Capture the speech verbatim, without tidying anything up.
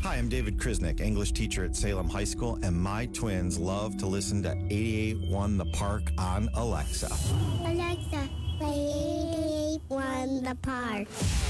Hi, I'm David Krisnick, English teacher at Salem High School, and my twins love to listen to eighty-eight point one The Park on Alexa. Alexa, play eighty-eight point one The Park.